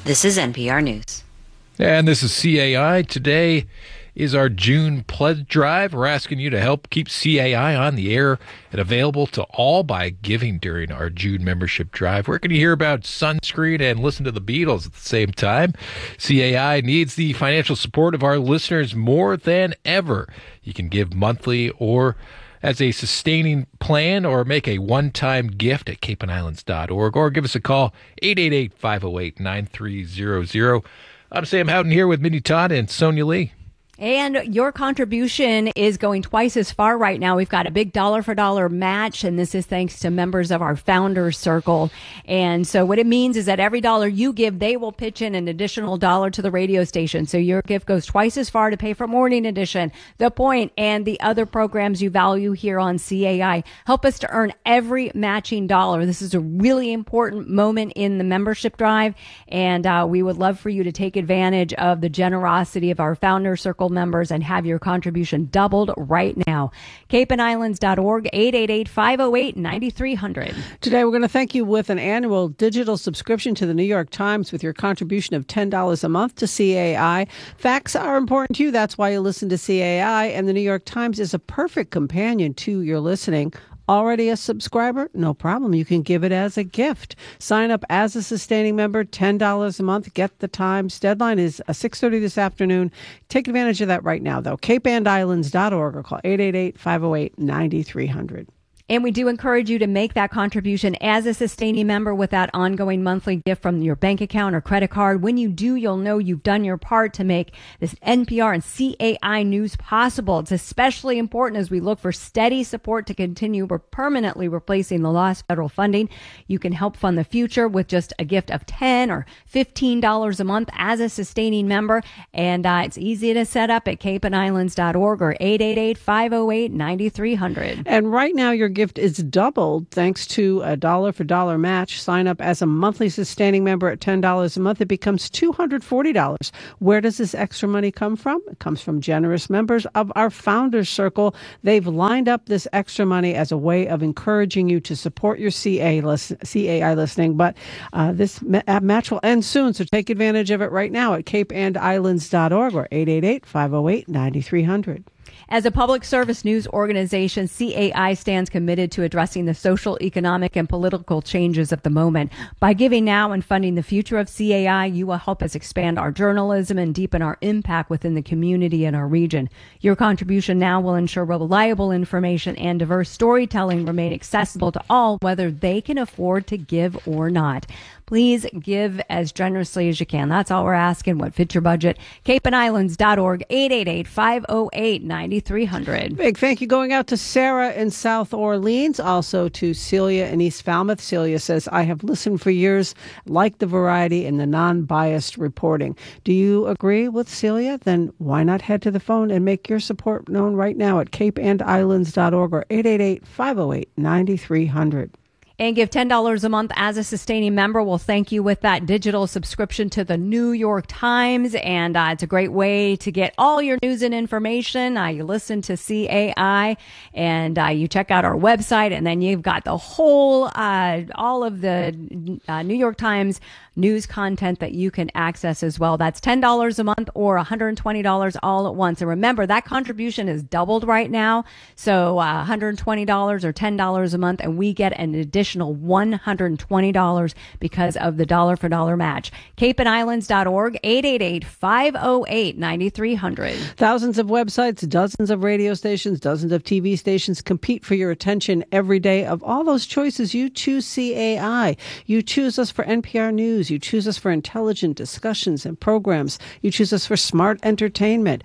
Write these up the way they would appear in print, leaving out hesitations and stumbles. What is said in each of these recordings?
This is NPR News. And this is CAI. Today is our June pledge drive. We're asking you to help keep CAI on the air and available to all by giving during our June membership drive. Where can you hear about sunscreen and listen to the Beatles at the same time? CAI needs the financial support of our listeners more than ever. You can give monthly or as a sustaining plan or make a one-time gift at capeandislands.org or give us a call, 888-508-9300. I'm Sam Houghton here with Mindy Todd and Sonia Lee. And your contribution is going twice as far right now. We've got a big dollar-for-dollar match, and this is thanks to members of our Founders Circle. And so what it means is that every dollar you give, they will pitch in an additional dollar to the radio station. So your gift goes twice as far to pay for Morning Edition, The Point, and the other programs you value here on CAI. Help us to earn every matching dollar. This is a really important moment in the membership drive, and we would love for you to take advantage of the generosity of our Founders Circle members and have your contribution doubled right now. capeandislands.org, 888-508-9300. Today we're going to thank you with an annual digital subscription to the New York Times with your contribution of $10 a month to CAI. Facts are important to you. That's why you listen to CAI, and the New York Times is a perfect companion to your listening. Already a subscriber? No problem. You can give it as a gift. Sign up as a sustaining member, $10 a month. Get the Times. Deadline is 6:30 this afternoon. Take advantage of that right now, though. capeandislands.org or call 888-508-9300. And we do encourage you to make that contribution as a sustaining member with that ongoing monthly gift from your bank account or credit card. When you do, you'll know you've done your part to make this NPR and CAI news possible. It's especially important as we look for steady support to continue permanently replacing the lost federal funding. You can help fund the future with just a gift of $10 or $15 a month as a sustaining member. And it's easy to set up at capeandislands.org or 888-508-9300. And right now, your gift is doubled thanks to a dollar-for-dollar match. Sign up as a monthly sustaining member at $10 a month. It becomes $240. Where does this extra money come from? It comes from generous members of our Founders Circle. They've lined up this extra money as a way of encouraging you to support your CAI listening. But this match will end soon, so take advantage of it right now at capeandislands.org or 888-508-9300. As a public service news organization, CAI stands committed to addressing the social, economic, and political changes of the moment. By giving now and funding the future of CAI, you will help us expand our journalism and deepen our impact within the community and our region. Your contribution now will ensure reliable information and diverse storytelling remain accessible to all, whether they can afford to give or not. Please give as generously as you can. That's all we're asking. What fits your budget? capeandislands.org, 888-508-9300. Big thank you going out to Sarah in South Orleans, also to Celia in East Falmouth. Celia says, I have listened for years, like the variety and the non-biased reporting. Do you agree with Celia? Then why not head to the phone and make your support known right now at capeandislands.org or 888-508-9300. And give $10 a month as a sustaining member. We'll thank you with that digital subscription to the New York Times. And it's a great way to get all your news and information. You listen to CAI and you check out our website. And then you've got the whole, all of the New York Times news content that you can access as well. That's $10 a month or $120 all at once. And remember, that contribution is doubled right now. So $120 or $10 a month, and we get an additional $120 because of the dollar-for-dollar match. capeandislands.org, 888-508-9300. Thousands of websites, dozens of radio stations, dozens of TV stations compete for your attention every day. Of all those choices, you choose CAI. You choose us for NPR News. You choose us for intelligent discussions and programs. You choose us for smart entertainment.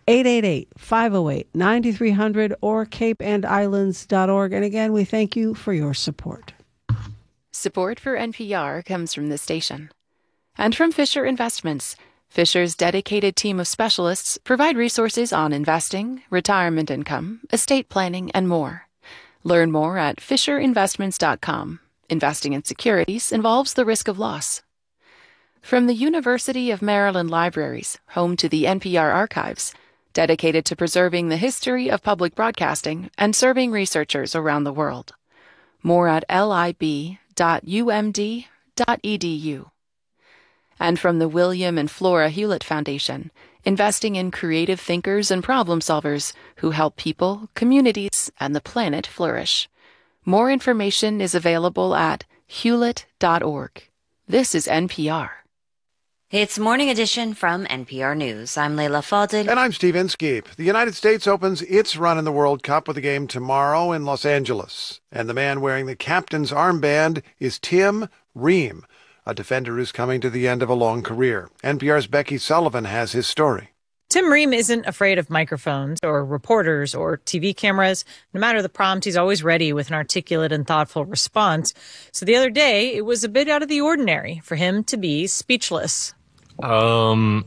888-508-9300 or capeandislands.org. And again, we thank you for your support. Support for NPR comes from this station and from Fisher Investments. Fisher's dedicated team of specialists provide resources on investing, retirement income, estate planning, and more. Learn more at FisherInvestments.com. Investing in securities involves the risk of loss. From the University of Maryland Libraries, home to the NPR archives, dedicated to preserving the history of public broadcasting and serving researchers around the world. More at lib.umd.edu. And from the William and Flora Hewlett Foundation, investing in creative thinkers and problem solvers who help people, communities, and the planet flourish. More information is available at hewlett.org. This is NPR. It's Morning Edition from NPR News. I'm Leila Fadel. And I'm Steve Inskeep. The United States opens its run in the World Cup with a game tomorrow in Los Angeles. And the man wearing the captain's armband is Tim Ream, a defender who's coming to the end of a long career. NPR's Becky Sullivan has his story. Tim Ream isn't afraid of microphones or reporters or TV cameras. No matter the prompt, he's always ready with an articulate and thoughtful response. So the other day, it was a bit out of the ordinary for him to be speechless. Wow.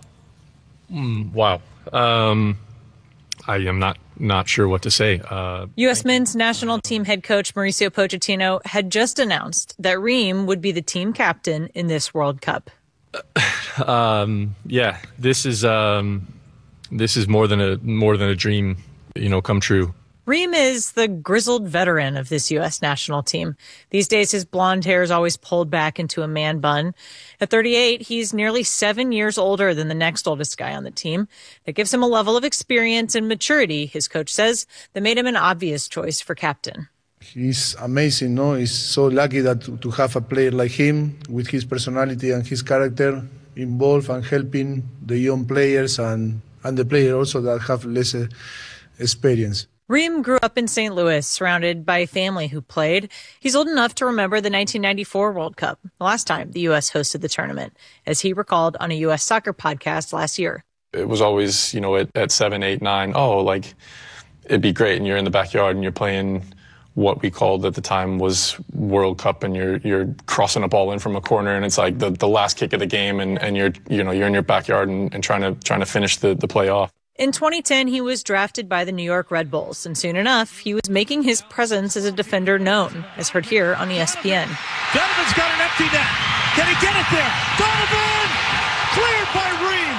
I am not sure what to say. U.S. men's national team head coach Mauricio Pochettino had just announced that Ream would be the team captain in this World Cup. Yeah, this is more than a dream, come true. Ream is the grizzled veteran of this U.S. national team. These days, his blonde hair is always pulled back into a man bun. At 38, he's nearly 7 years older than the next oldest guy on the team. That gives him a level of experience and maturity, his coach says, that made him an obvious choice for captain. He's amazing, no? He's so lucky that to have a player like him with his personality and his character involved and helping the young players and the players also that have less experience. Ream grew up in St. Louis, surrounded by family who played. He's old enough to remember the 1994 World Cup, the last time the U.S. hosted the tournament, as he recalled on a U.S. soccer podcast last year. It was always, at 7, 8, 9, it'd be great, and you're in the backyard and you're playing what we called at the time was World Cup, and you're crossing a ball in from a corner, and it's like the last kick of the game, and you're in your backyard and trying to finish the play off. In 2010, he was drafted by the New York Red Bulls, and soon enough, he was making his presence as a defender known, as heard here on ESPN. Donovan's got an empty net. Can he get it there? Donovan! Cleared by Ream.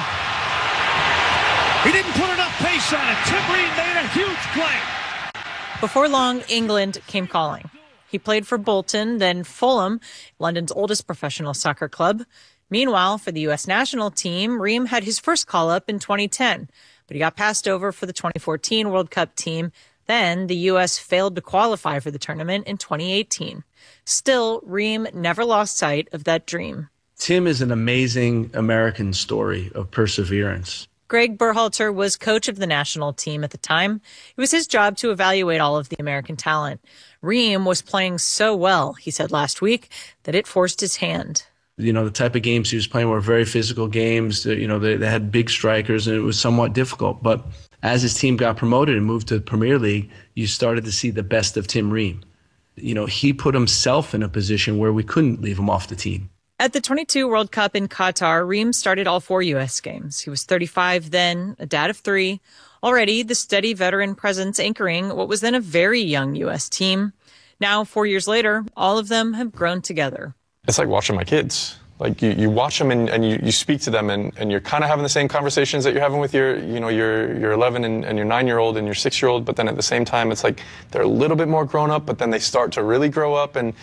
He didn't put enough pace on it. Tim Ream made a huge play. Before long, England came calling. He played for Bolton, then Fulham, London's oldest professional soccer club. Meanwhile, for the U.S. national team, Ream had his first call-up in 2010, but he got passed over for the 2014 World Cup team. Then the U.S. failed to qualify for the tournament in 2018. Still, Ream never lost sight of that dream. Tim is an amazing American story of perseverance. Greg Berhalter was coach of the national team at the time. It was his job to evaluate all of the American talent. Ream was playing so well, he said last week, that it forced his hand. The type of games he was playing were very physical games. They had big strikers, and it was somewhat difficult. But as his team got promoted and moved to the Premier League, you started to see the best of Tim Ream. He put himself in a position where we couldn't leave him off the team. At the 22 World Cup in Qatar, Ream started all 4 U.S. games. He was 35 then, a dad of 3. Already, the steady veteran presence anchoring what was then a very young U.S. team. Now, 4 years later, all of them have grown together. It's like watching my kids. Like you watch them and you speak to them and you're kind of having the same conversations that you're having with your 11 and your 9-year-old and your 6-year-old. But then at the same time, it's like they're a little bit more grown up, but then they start to really grow up. And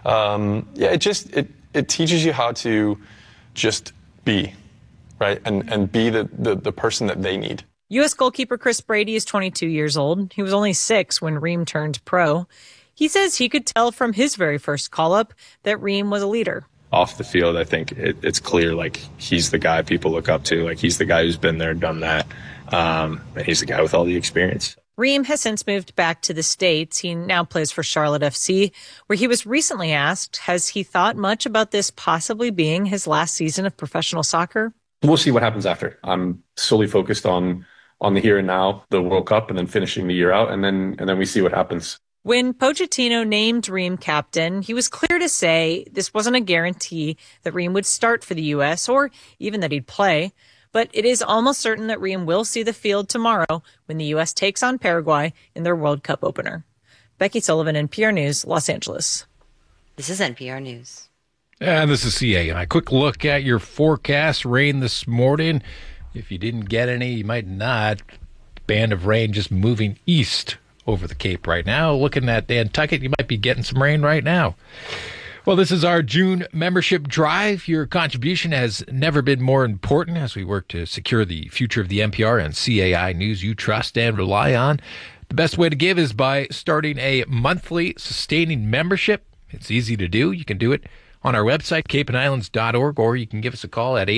it teaches you how to just be, right? And be the person that they need. U.S. goalkeeper Chris Brady is 22 years old. He was only 6 when Ream turned pro. He says he could tell from his very first call-up that Ream was a leader. Off the field, I think it's clear, like, he's the guy people look up to. Like, he's the guy who's been there, done that. And he's the guy with all the experience. Ream has since moved back to the States. He now plays for Charlotte FC, where he was recently asked, has he thought much about this possibly being his last season of professional soccer? We'll see what happens after. I'm solely focused on the here and now, the World Cup, and then finishing the year out, and then we see what happens. When Pochettino named Ream captain, he was clear to say this wasn't a guarantee that Ream would start for the U.S. or even that he'd play. But it is almost certain that Ream will see the field tomorrow when the U.S. takes on Paraguay in their World Cup opener. Becky Sullivan, NPR News, Los Angeles. This is NPR News. And this is CAI. Quick look at your forecast. Rain this morning. If you didn't get any, you might not. Band of rain just moving east over the Cape right now. Looking at Nantucket, you might be getting some rain right now. Well, this is our June membership drive. Your contribution has never been more important as we work to secure the future of the NPR and CAI news you trust and rely on. The best way to give is by starting a monthly sustaining membership. It's easy to do. You can do it on our website, capeandislands.org, or you can give us a call at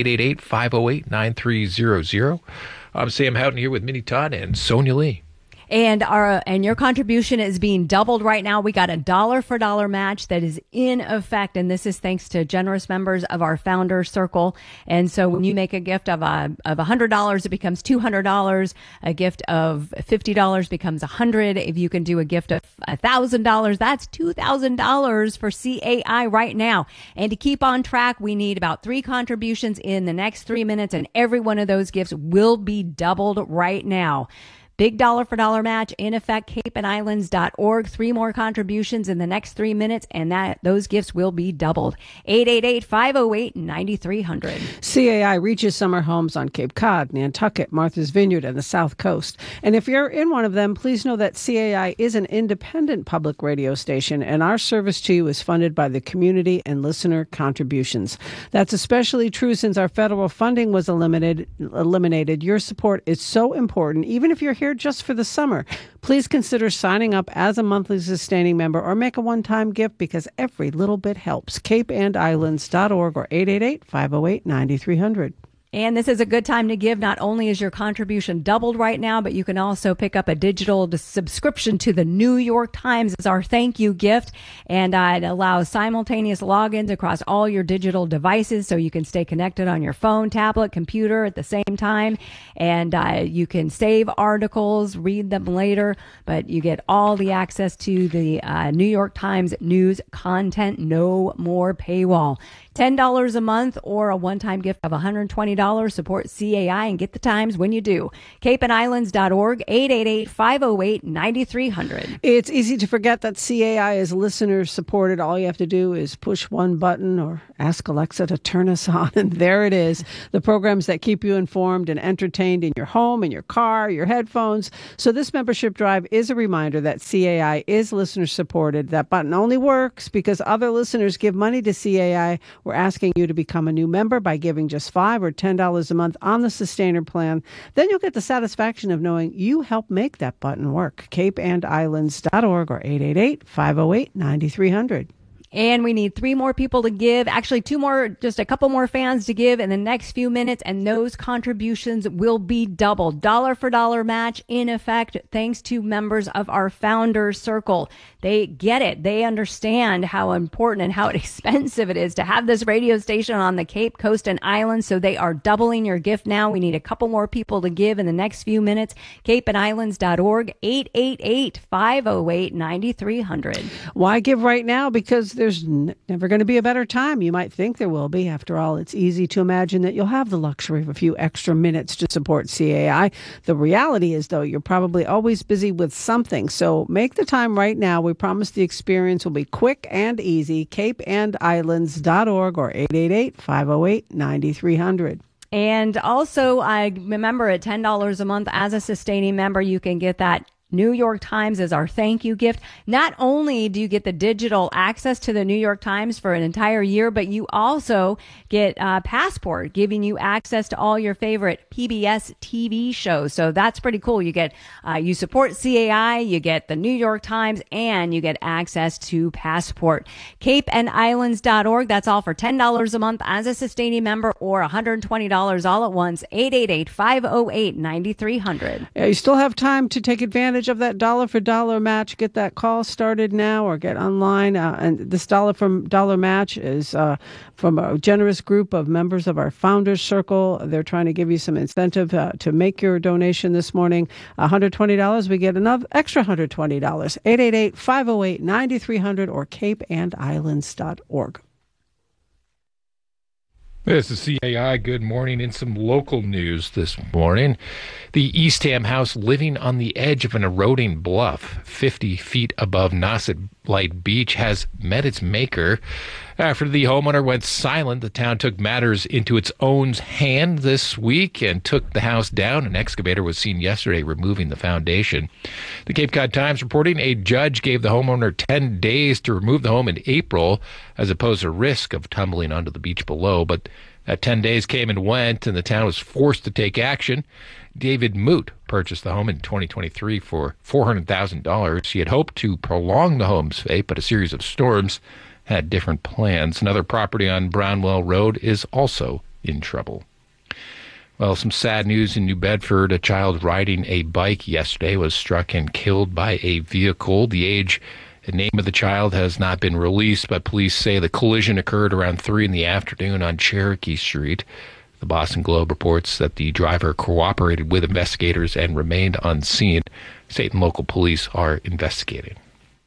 888-508-9300. I'm Sam Houghton here with Minnie Todd and Sonia Lee. And your contribution is being doubled right now. We got a $1 for $1 match that is in effect, and this is thanks to generous members of our Founder Circle. And so when you make a gift of $100, it becomes $200. A gift of $50 becomes $100. If you can do a gift of $1,000, that's $2,000 for CAI right now. And to keep on track, we need about 3 contributions in the next 3 minutes, and every one of those gifts will be doubled right now. Big $1 for $1 match in effect, capeandislands.org. 3 more contributions in the next 3 minutes, and those gifts will be doubled. 888-508-9300. CAI reaches summer homes on Cape Cod, Nantucket, Martha's Vineyard, and the South Coast. And if you're in one of them, please know that CAI is an independent public radio station, and our service to you is funded by the community and listener contributions. That's especially true since our federal funding was eliminated. Your support is so important, even if you're here just for the summer. Please consider signing up as a monthly sustaining member or make a one-time gift because every little bit helps. capeandislands.org or 888-508-9300. And this is a good time to give. Not only is your contribution doubled right now, but you can also pick up a digital subscription to the New York Times as our thank you gift. And it allows simultaneous logins across all your digital devices so you can stay connected on your phone, tablet, computer at the same time. And you can save articles, read them later, but you get all the access to the New York Times news content. No more paywall. $10 a month or a one-time gift of $120. Support CAI and get the Times when you do. capeandislands.org, 888-508-9300. It's easy to forget that CAI is listener supported. All you have to do is push one button or ask Alexa to turn us on, and there it is. The programs that keep you informed and entertained in your home, in your car, your headphones. So this membership drive is a reminder that CAI is listener supported. That button only works because other listeners give money to CAI. We're asking you to become a new member by giving just $5 or $10 a month on the Sustainer plan. Then you'll get the satisfaction of knowing you helped make that button work. capeandislands.org or 888-508-9300. And we need 3 more people to give. Actually, 2 more, just a couple more fans to give in the next few minutes. And those contributions will be doubled. $1 for $1 match in effect, thanks to members of our Founder Circle. They get it. They understand how important and how expensive it is to have this radio station on the Cape Coast and Islands. So they are doubling your gift now. We need a couple more people to give in the next few minutes. capeandislands.org, 888-508-9300. Why give right now? Because there's never going to be a better time. You might think there will be. After all, it's easy to imagine that you'll have the luxury of a few extra minutes to support CAI. The reality is, though, you're probably always busy with something. So make the time right now. We promise the experience will be quick and easy. capeandislands.org or 888-508-9300. And also, I remember at $10 a month as a sustaining member, you can get that New York Times as our thank you gift. Not only do you get the digital access to the New York Times for an entire year, but you also get Passport, giving you access to all your favorite PBS TV shows. So that's pretty cool. You get, you support CAI, you get the New York Times, and you get access to Passport. capeandislands.org. That's all for $10 a month as a sustaining member or $120 all at once. 888-508-9300. Yeah, you still have time to take advantage of that $1 for $1 match. Get that call started now or get online. And this $1 for $1 match is from a generous group of members of our Founders Circle. They're trying to give you some incentive to make your donation this morning. $120, we get another extra $120. 888-508-9300 or capeandislands.org. This is CAI. Good morning. In some local news this morning, the Eastham house living on the edge of an eroding bluff 50 feet above Nauset Light Beach has met its maker. After the homeowner went silent, the town took matters into its own hand this week and took the house down. An excavator was seen yesterday removing the foundation. The Cape Cod Times reporting a judge gave the homeowner 10 days to remove the home in April as opposed to risk of tumbling onto the beach below. But that 10 days came and went, and the town was forced to take action. David Moot purchased the home in 2023 for $400,000. He had hoped to prolong the home's fate, but a series of storms had different plans. Another property on Brownwell Road is also in trouble. Well, some sad news in New Bedford. A child riding a bike yesterday was struck and killed by a vehicle. The age and name of the child has not been released, but police say the collision occurred around 3 p.m. on Cherokee Street. The Boston Globe reports that the driver cooperated with investigators and remained on scene. State and local police are investigating.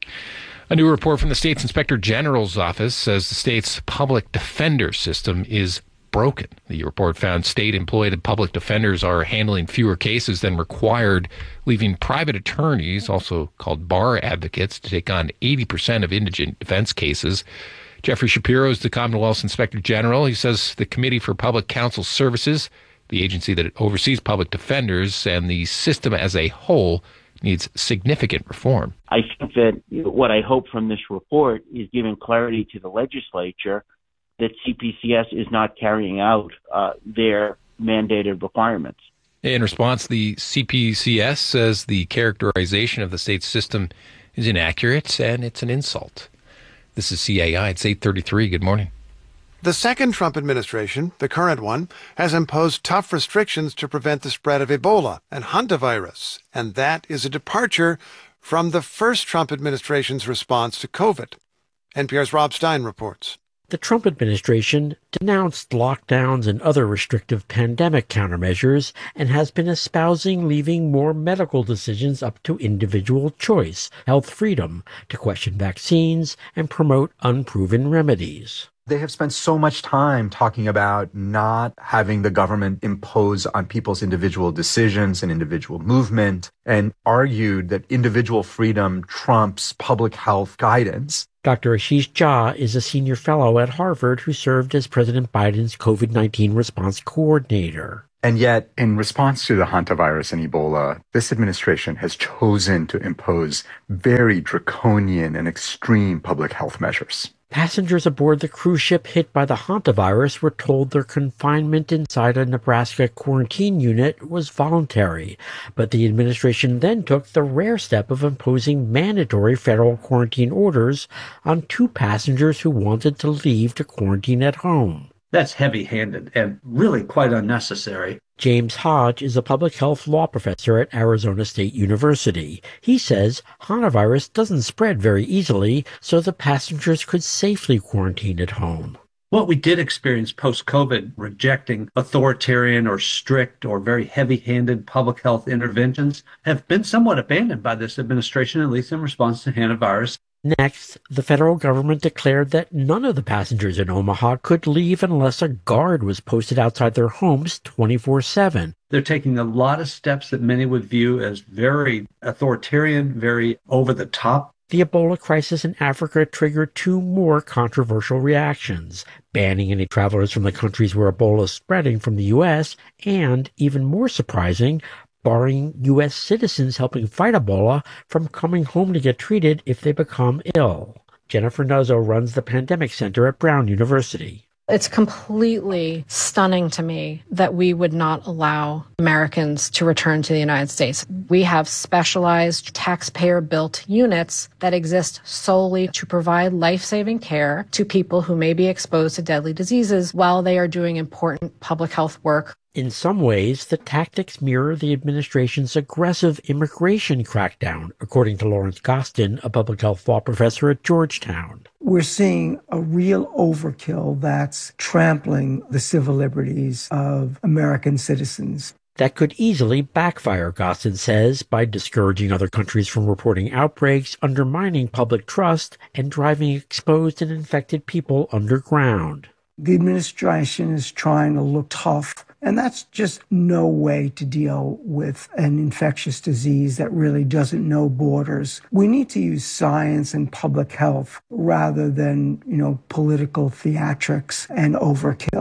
A new report from the state's Inspector General's office says the state's public defender system is broken. The report found state-employed public defenders are handling fewer cases than required, leaving private attorneys, also called bar advocates, to take on 80% of indigent defense cases. Jeffrey Shapiro is the Commonwealth's Inspector General. He says the Committee for Public Counsel Services, the agency that oversees public defenders, and the system as a whole needs significant reform. I think that what I hope from this report is giving clarity to the legislature that CPCS is not carrying out their mandated requirements. In response, the CPCS says the characterization of the state system is inaccurate and it's an insult. This is CAI. It's 8:33. Good morning. The second Trump administration, the current one, has imposed tough restrictions to prevent the spread of Ebola and hantavirus, and that is a departure from the first Trump administration's response to COVID. NPR's Rob Stein reports. The Trump administration denounced lockdowns and other restrictive pandemic countermeasures and has been espousing leaving more medical decisions up to individual choice, health freedom, to question vaccines and promote unproven remedies. They have spent so much time talking about not having the government impose on people's individual decisions and individual movement, and argued that individual freedom trumps public health guidance. Dr. Ashish Jha is a senior fellow at Harvard who served as President Biden's COVID-19 response coordinator. And yet, in response to the hantavirus and Ebola, this administration has chosen to impose very draconian and extreme public health measures. Passengers aboard the cruise ship hit by the hantavirus were told their confinement inside a Nebraska quarantine unit was voluntary, but the administration then took the rare step of imposing mandatory federal quarantine orders on 2 passengers who wanted to leave to quarantine at home. That's heavy-handed and really quite unnecessary. James Hodge is a public health law professor at Arizona State University. He says hantavirus doesn't spread very easily, so the passengers could safely quarantine at home. What we did experience post-COVID, rejecting authoritarian or strict or very heavy-handed public health interventions, have been somewhat abandoned by this administration, at least in response to hantavirus. Next, the federal government declared that none of the passengers in Omaha could leave unless a guard was posted outside their homes 24/7. They're taking a lot of steps that many would view as very authoritarian, very over the top. The Ebola crisis in Africa triggered 2 more controversial reactions: banning any travelers from the countries where Ebola is spreading from the U.S., and, even more surprising, barring U.S. citizens helping fight Ebola from coming home to get treated if they become ill. Jennifer Nuzzo runs the Pandemic Center at Brown University. It's completely stunning to me that we would not allow Americans to return to the United States. We have specialized taxpayer-built units that exist solely to provide life-saving care to people who may be exposed to deadly diseases while they are doing important public health work. In some ways, the tactics mirror the administration's aggressive immigration crackdown, according to Lawrence Gostin, a public health law professor at Georgetown. We're seeing a real overkill that's trampling the civil liberties of American citizens. That could easily backfire, Gostin says, by discouraging other countries from reporting outbreaks, undermining public trust, and driving exposed and infected people underground. The administration is trying to look tough, and that's just no way to deal with an infectious disease that really doesn't know borders. We need to use science and public health rather than, political theatrics and overkill.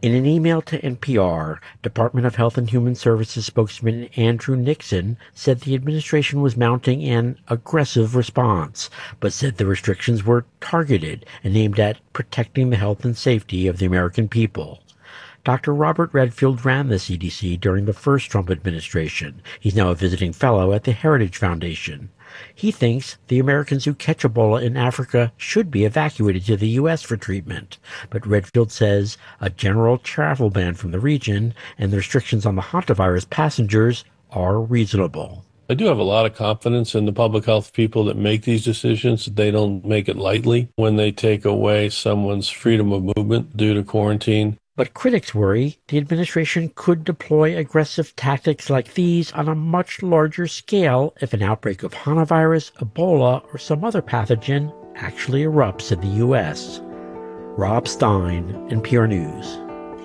In an email to NPR, Department of Health and Human Services spokesman Andrew Nixon said the administration was mounting an aggressive response, but said the restrictions were targeted and aimed at protecting the health and safety of the American people. Dr. Robert Redfield ran the CDC during the first Trump administration. He's now a visiting fellow at the Heritage Foundation. He thinks the Americans who catch Ebola in Africa should be evacuated to the U.S. for treatment. But Redfield says a general travel ban from the region and the restrictions on the hantavirus passengers are reasonable. I do have a lot of confidence in the public health people that make these decisions. They don't make it lightly when they take away someone's freedom of movement due to quarantine. But critics worry the administration could deploy aggressive tactics like these on a much larger scale if an outbreak of hantavirus, Ebola, or some other pathogen actually erupts in the U.S. Rob Stein, NPR News.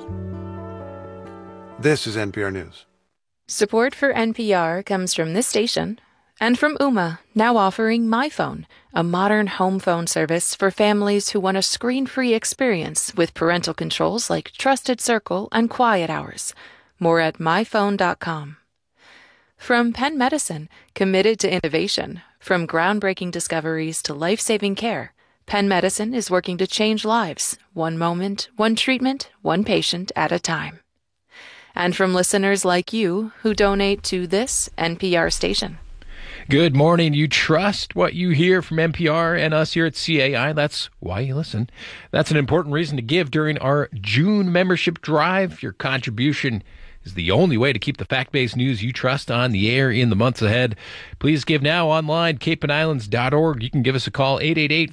This is NPR News. Support for NPR comes from this station and from Ooma, now offering MyPhone, a modern home phone service for families who want a screen-free experience with parental controls like Trusted Circle and Quiet Hours. More at myphone.com. From Penn Medicine, committed to innovation. From groundbreaking discoveries to life-saving care, Penn Medicine is working to change lives, one moment, one treatment, one patient at a time. And from listeners like you who donate to this NPR station. Good morning. You trust what you hear from NPR and us here at CAI. That's why you listen. That's an important reason to give during our June membership drive. Your contribution is the only way to keep the fact-based news you trust on the air in the months ahead. Please give now online, capeandislands.org. You can give us a call,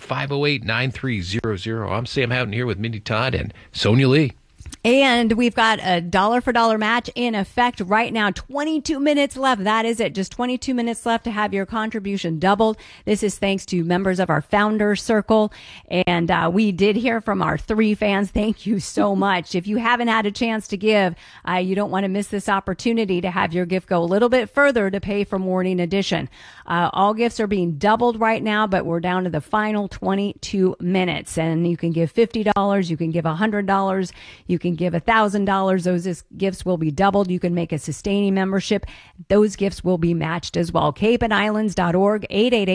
888-508-9300. I'm Sam Houghton here with Mindy Todd and Sonia Lee. And we've got a dollar-for-dollar match in effect right now. 22 minutes left. That is it. Just 22 minutes left to have your contribution doubled. This is thanks to members of our Founders Circle. And we did hear from our 3 fans. Thank you so much. If you haven't had a chance to give, you don't want to miss this opportunity to have your gift go a little bit further to pay for Morning Edition. All gifts are being doubled right now, but we're down to the final 22 minutes. And you can give $50. You can give $100. You can give $1,000. Those gifts will be doubled. You can make a sustaining membership. Those gifts will be matched as well. capeandislands.org,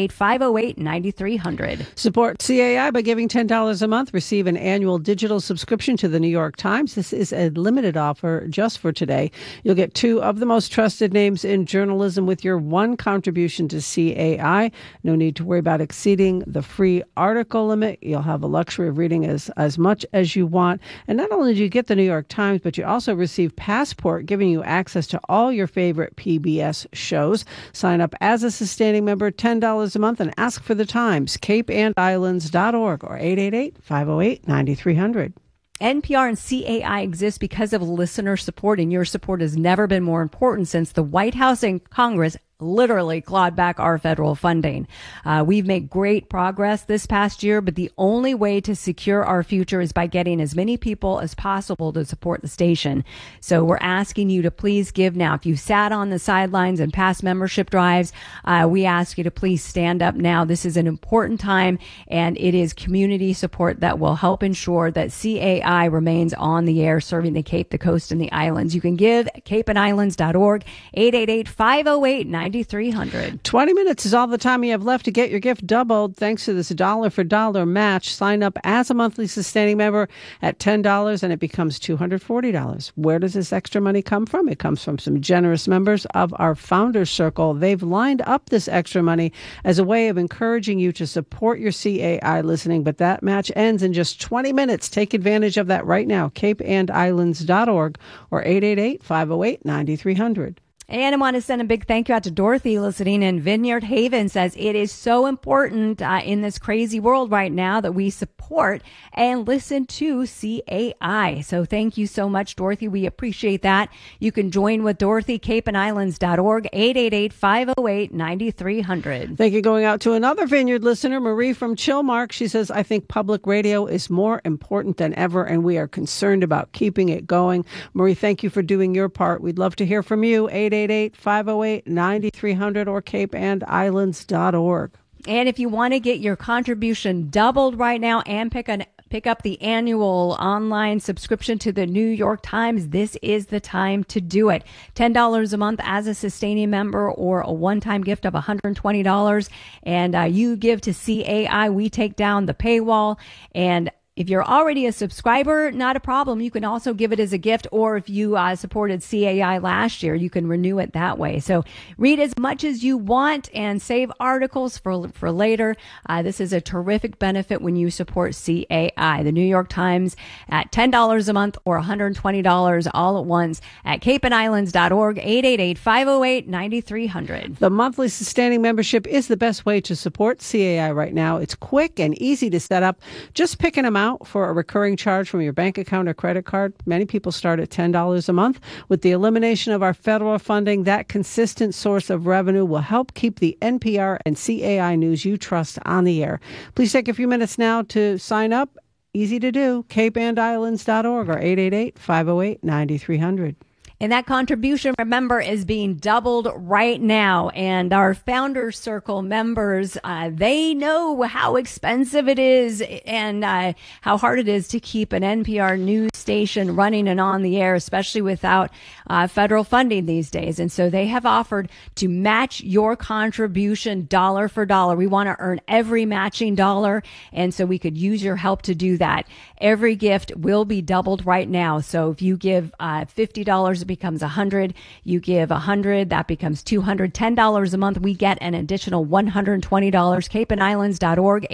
888-508-9300. Support CAI by giving $10 a month. Receive an annual digital subscription to the New York Times. This is a limited offer just for today. You'll get 2 of the most trusted names in journalism with your 1 contribution to CAI. No need to worry about exceeding the free article limit. You'll have the luxury of reading as much as you want. And not only do you get the New York Times, but you also receive Passport, giving you access to all your favorite PBS shows. Sign up as a sustaining member, $10 a month, and ask for the Times. capeandislands.org or 888-508-9300. NPR and CAI exist because of listener support, and your support has never been more important since the White House and Congress literally clawed back our federal funding. We've made great progress this past year, but the only way to secure our future is by getting as many people as possible to support the station. So we're asking you to please give now. If you sat on the sidelines and past membership drives, we ask you to please stand up now. This is an important time, and it is community support that will help ensure that CAI remains on the air, serving the Cape, the coast, and the islands. You can give capeandislands.org, 888-508-9300. 20 minutes is all the time you have left to get your gift doubled thanks to this dollar-for-dollar match. Sign up as a monthly sustaining member at $10 and it becomes $240. Where does this extra money come from? It comes from some generous members of our Founders Circle. They've lined up this extra money as a way of encouraging you to support your CAI listening, but that match ends in just 20 minutes. Take advantage of that right now. capeandislands.org or 888-508-9300. And I want to send a big thank you out to Dorothy listening in Vineyard Haven. Says it is so important in this crazy world right now that we support and listen to CAI. So thank you so much, Dorothy. We appreciate that. You can join with Dorothy, capeandislands.org, 888-508-9300. Thank you. Going out to another Vineyard listener, Marie from Chilmark. She says, I think public radio is more important than ever, and we are concerned about keeping it going. Marie, thank you for doing your part. We'd love to hear from you. 888-508-9300 or capeandislands.org. And if you want to get your contribution doubled right now and pick pick up the annual online subscription to the New York Times, this is the time to do it. $10 a month as a sustaining member, or a one-time gift of $120. And you give to CAI, we take down the paywall. And if you're already a subscriber, not a problem. You can also give it as a gift, or if you supported CAI last year, you can renew it that way. So read as much as you want and save articles for later. This is a terrific benefit when you support CAI. The New York Times at $10 a month or $120 all at once at capeandislands.org, 888-508-9300. The monthly sustaining membership is the best way to support CAI right now. It's quick and easy to set up. Just pick an amount for a recurring charge from your bank account or credit card. Many people start at $10 a month. With the elimination of our federal funding, that consistent source of revenue will help keep the NPR and CAI news you trust on the air. Please take a few minutes now to sign up. Easy to do. capeandislands.org or 888-508-9300. And that contribution, remember, is being doubled right now. And our Founders Circle members, they know how expensive it is and how hard it is to keep an NPR news station running and on the air, especially without federal funding these days. And so they have offered to match your contribution dollar for dollar. We want to earn every matching dollar. And so we could use your help to do that. Every gift will be doubled right now. So if you give $50, it becomes $100. You give $100, that becomes $200. $10 a month, we get an additional $120. capeandislands.org,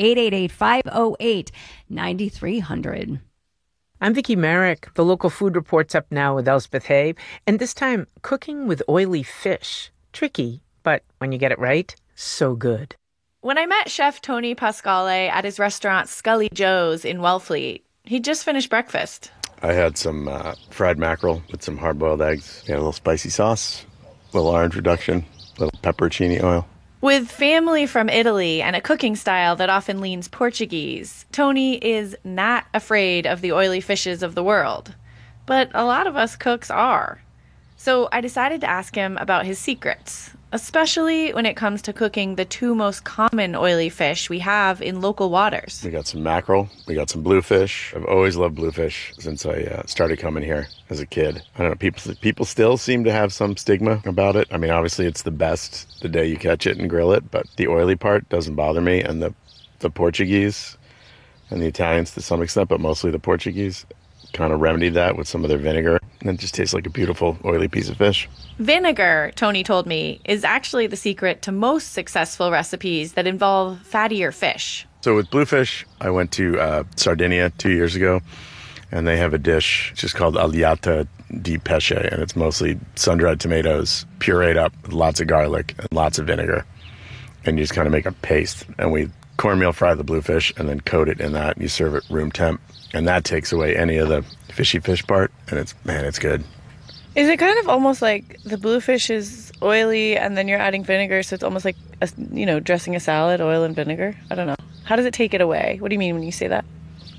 888-508-9300. I'm Vicki Merrick. The local food report's up now with Elspeth Hay, and this time cooking with oily fish. Tricky, but when you get it right, so good. When I met Chef Tony Pasquale at his restaurant Scully Joe's in Wellfleet, he'd just finished breakfast. I had some fried mackerel with some hard-boiled eggs. We had a little spicy sauce, a little orange reduction, a little pepperoncini oil. With family from Italy and a cooking style that often leans Portuguese, Tony is not afraid of the oily fishes of the world. But a lot of us cooks are. So I decided to ask him about his secrets, especially when it comes to cooking the two most common oily fish we have in local waters. We got some mackerel. We got some bluefish. I've always loved bluefish since I started coming here as a kid. I don't know, people still seem to have some stigma about it. I mean, obviously it's the best the day you catch it and grill it, but the oily part doesn't bother me. And the Portuguese and the Italians to some extent, but mostly the Portuguese, kind of remedied that with some of their vinegar, and it just tastes like a beautiful oily piece of fish. Vinegar, Tony told me, is actually the secret to most successful recipes that involve fattier fish. So with bluefish, I went to Sardinia 2 years ago, and they have a dish just called agliata di pesce, and it's mostly sun-dried tomatoes pureed up with lots of garlic and lots of vinegar, and you just kind of make a paste. And we cornmeal fry the bluefish and then coat it in that, and you serve it room temp. And that takes away any of the fishy fish part, and it's good. Is it kind of almost like the bluefish is oily and then you're adding vinegar, so it's almost like, dressing a salad, oil and vinegar? I don't know. How does it take it away? What do you mean when you say that?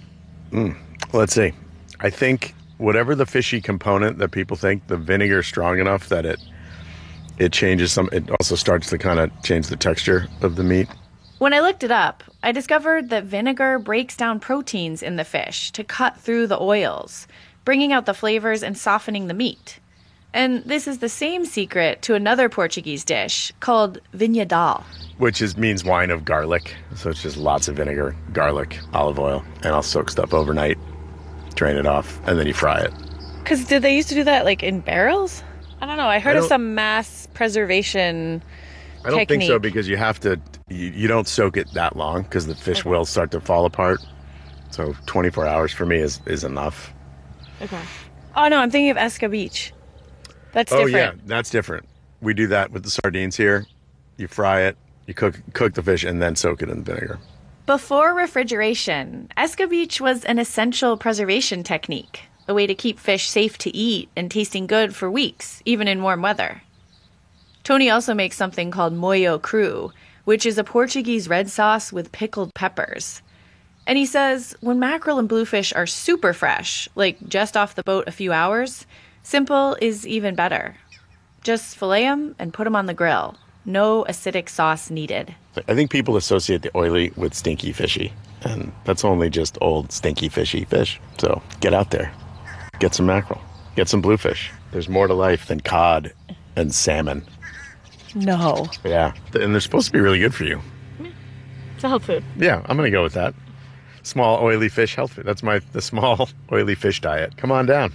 Let's see. I think whatever the fishy component that people think, the vinegar is strong enough that it changes it also starts to kind of change the texture of the meat. When I looked it up, I discovered that vinegar breaks down proteins in the fish to cut through the oils, bringing out the flavors and softening the meat. And this is the same secret to another Portuguese dish called vinha dal, which means wine of garlic. So it's just lots of vinegar, garlic, olive oil, and I'll soak stuff overnight, drain it off, and then you fry it. Because did they used to do that like in barrels? I don't know. I heard of some mass preservation I don't technique. think so, because you have to, you don't soak it that long because the fish will start to fall apart. So 24 hours for me is enough. Okay. Oh, no, I'm thinking of escabeche. That's different. Oh, yeah, that's different. We do that with the sardines here. You fry it, you cook the fish, and then soak it in vinegar. Before refrigeration, escabeche was an essential preservation technique, a way to keep fish safe to eat and tasting good for weeks, even in warm weather. Tony also makes something called molho cru, which is a Portuguese red sauce with pickled peppers. And he says when mackerel and bluefish are super fresh, like just off the boat a few hours, simple is even better. Just fillet them and put them on the grill. No acidic sauce needed. I think people associate the oily with stinky fishy. And that's only just old, stinky, fishy fish. So get out there. Get some mackerel. Get some bluefish. There's more to life than cod and salmon. No. Yeah. And they're supposed to be really good for you. It's a health food. Yeah, I'm going to go with that. Small, oily fish health food. That's the small, oily fish diet. Come on down.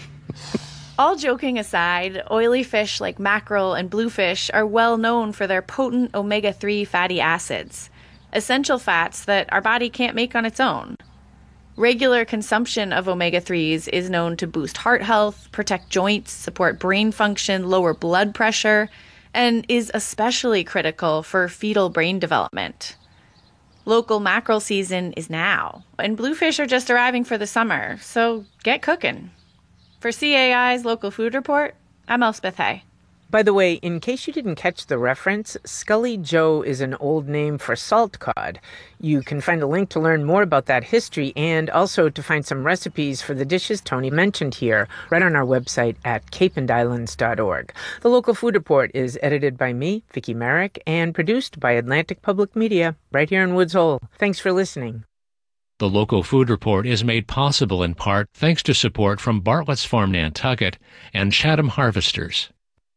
All joking aside, oily fish like mackerel and bluefish are well known for their potent omega-3 fatty acids, essential fats that our body can't make on its own. Regular consumption of omega-3s is known to boost heart health, protect joints, support brain function, lower blood pressure, and is especially critical for fetal brain development. Local mackerel season is now, and bluefish are just arriving for the summer, so get cooking. For CAI's Local Food Report, I'm Elspeth Hay. By the way, in case you didn't catch the reference, Scully Joe is an old name for salt cod. You can find a link to learn more about that history and also to find some recipes for the dishes Tony mentioned here right on our website at capeandislands.org. The Local Food Report is edited by me, Vicki Merrick, and produced by Atlantic Public Media right here in Woods Hole. Thanks for listening. The Local Food Report is made possible in part thanks to support from Bartlett's Farm Nantucket and Chatham Harvesters.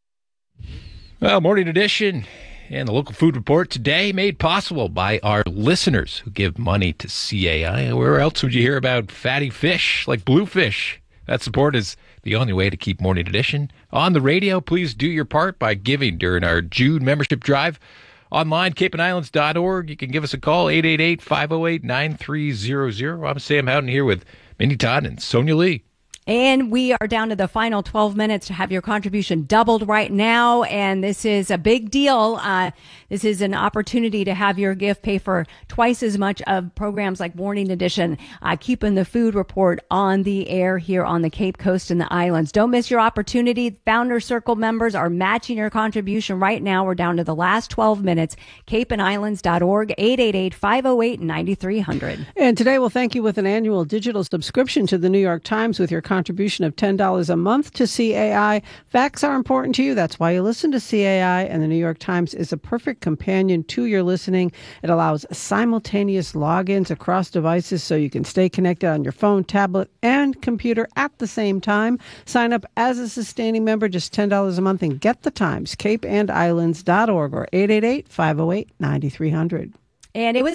Well, Morning Edition and the Local Food Report today made possible by our listeners who give money to CAI. Where else would you hear about fatty fish like bluefish? That support is the only way to keep Morning Edition on the radio. Please do your part by giving during our June membership drive. Online, capeandislands.org. You can give us a call, 888-508-9300. I'm Sam Houghton here with Mindy Todd and Sonia Lee. And we are down to the final 12 minutes to have your contribution doubled right now. And this is a big deal. This is an opportunity to have your gift pay for twice as much of programs like Morning Edition, keeping the food report on the air here on the Cape Coast and the islands. Don't miss your opportunity. Founder Circle members are matching your contribution right now. We're down to the last 12 minutes. capeandislands.org, 888-508-9300. And today we'll thank you with an annual digital subscription to the New York Times with your contribution of $10 a month to CAI. Facts are important to you. That's why you listen to CAI, and the New York Times is a perfect companion to your listening. It allows simultaneous logins across devices so you can stay connected on your phone, tablet, and computer at the same time. Sign up as a sustaining member, just $10 a month, and get the Times, capeandislands.org or 888-508-9300. And it was